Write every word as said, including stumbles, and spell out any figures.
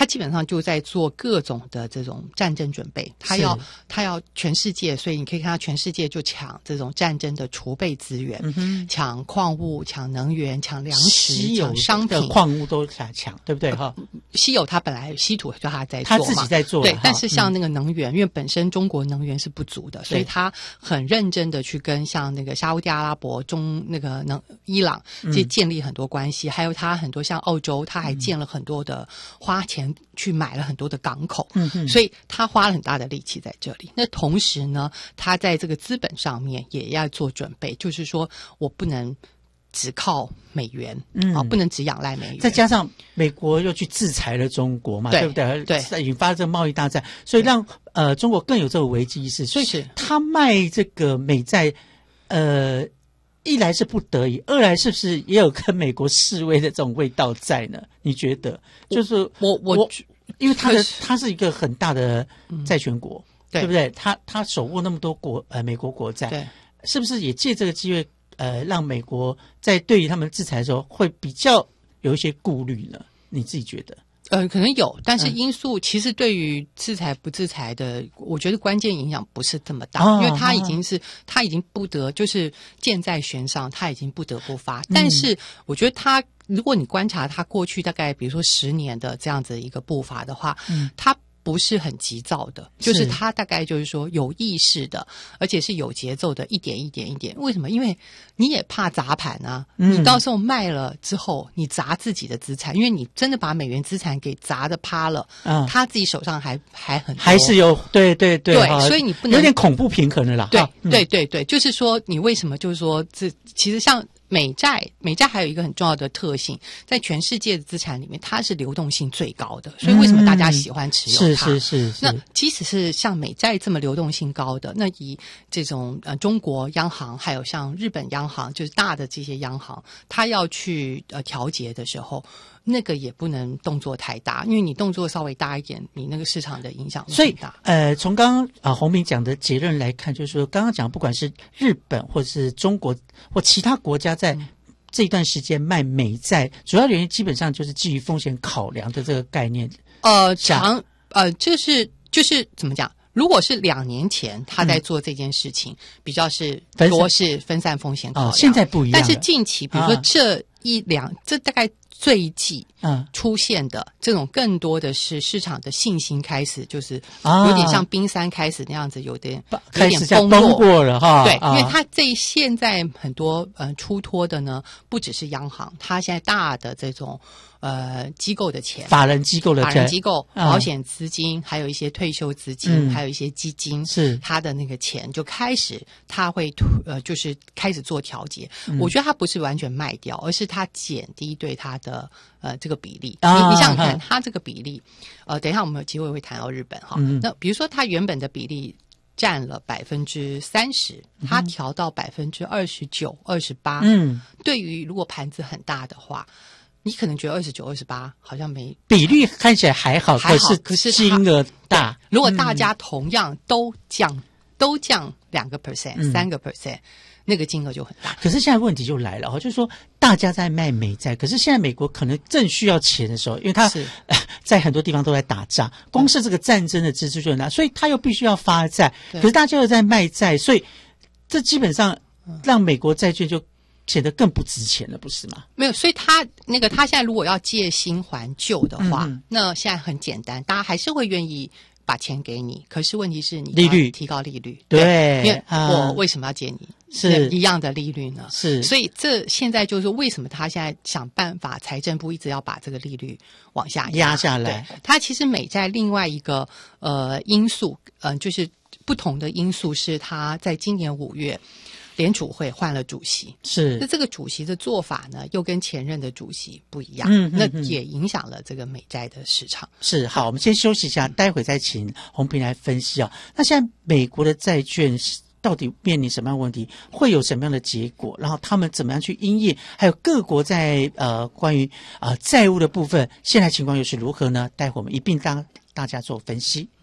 基本上就在做各种的这种战争准备，他要他要全世界，所以你可以看到全世界就抢这种战争的储备资源，嗯哼，抢矿物、抢能源、抢粮食、抢商品， 矿物都想抢，对不对？哈、呃， 稀有他本来稀土就他在做嘛， 他自己在做， 对。但是像那个能源，嗯、因为本身中国能源是不足的，所以他很认真的去跟像那个沙烏地阿拉伯、中那个能伊朗这些建立很多关系，嗯、还有他很多像欧洲，他还建了很多的花钱去买了很多的港口，嗯嗯，所以他花了很大的力气在这里。那同时呢，他在这个资本上面也要做准备，就是说我不能只靠美元，嗯啊，不能只仰赖美元。 再加上美国又去制裁了中国嘛， 对, 对不对？对，引发这个贸易大战，所以让呃中国更有这个危机意识。所以他卖这个美债，呃，一来是不得已，二来是不是也有跟美国示威的这种味道在呢？你觉得？就是我我。我因为他的他是一个很大的债权国，嗯、对, 对不对？他他手握那么多国呃美国国债， 对， 是不是也借这个机会呃让美国在对于他们制裁的时候会比较有一些顾虑呢？你自己觉得？ 呃，可能有，但是因素其实对于制裁不制裁的，嗯、我觉得关键影响不是这么大，哦、因为他已经是他已经不得就是箭在弦上，他已经不得不发。嗯、但是我觉得他。如果你观察他过去大概比如说十年的这样子一个步伐的话，嗯，他不是很急躁的，就是他大概就是说有意识的，而且是有节奏的，一点一点一点。为什么？因为你也怕砸盘啊，嗯、你到时候卖了之后，你砸自己的资产，因为你真的把美元资产给砸的趴了，嗯，他自己手上还还很多还是有，对对对， 对，所以你不能有点恐怖平衡了啦。 对、 嗯、 对对对，就是说你为什么就是说这其实像。美债，美债还有一个很重要的特性，在全世界的资产里面，它是流动性最高的，所以为什么大家喜欢持有它？ 嗯、是是 是, 是。 那即使是像美债这么流动性高的，那以这种呃中国央行，还有像日本央行，就是大的这些央行，它要去呃调节的时候。那个也不能动作太大，因为你动作稍微大一点，你那个市场的影响会很大。 所以，呃，从刚刚啊洪平讲的结论来看，就是说，刚刚讲不管是日本或是中国或其他国家在这一段时间卖美债，嗯、主要原因基本上就是基于风险考量的这个概念。 呃，长呃，就是就是怎么讲？如果是两年前他在做这件事情，嗯、比较是多是分散风险考量， 哦，现在不一样。 但是近期，比如说这一两，啊、这大概。这一季嗯出现的这种更多的是市场的信心开始，就是有点像冰山开始那样子，有点有点崩落过了哈。 对，因为它这现在很多呃出脱的呢，不只是央行，它现在大的这种呃机构的钱， 法人机构的钱， 法人机构、嗯、保险资金，还有一些退休资金，嗯、还有一些基金， 是它的那个钱就开始，它会呃就是开始做调节。嗯、我觉得它不是完全卖掉，而是它减低对它的。的呃这个比例，啊、你你想想看，它这个比例，呃，等一下我们有机会会谈到日本哈。嗯、那比如说它原本的比例占了百分之三十，它调到百分之二十九、二十八。嗯，对于如果盘子很大的话，你可能觉得二十九、二十八好像没比率看起来还好， 还好， 可是金额大。 如果大家同样都降，嗯、都降两个 percent、三个 percent。那个金额就很大， 可是现在问题就来了哈，就是说大家在卖美债，可是现在美国可能正需要钱的时候，因为他在很多地方都在打仗，光是这个战争的支出就很大，所以他又必须要发债，可是大家又在卖债，所以这基本上让美国债券就显得更不值钱了，不是吗？ 没有，所以他那个他现在如果要借新还旧的话，嗯、那现在很简单，大家还是会愿意。把钱给你，可是问题是你利率提高利率， 对， 对因为我为什么要借你是一样的利率呢？ 是， 所以这现在就是为什么他现在想办法，财政部一直要把这个利率往下压, 压下来。 它其实美债另外一个呃因素，嗯、呃，就是不同的因素是它在今年五月。联储会换了主席， 是那这个主席的做法呢，又跟前任的主席不一样，嗯，那也影响了这个美债的市场。 是，好，我们先休息一下，待会再请洪平来分析啊。那现在美国的债券到底面临什么样的问题，会有什么样的结果？然后他们怎么样去因应？还有各国在呃关于呃债务的部分，现在情况又是如何呢？待会我们一并当大家做分析。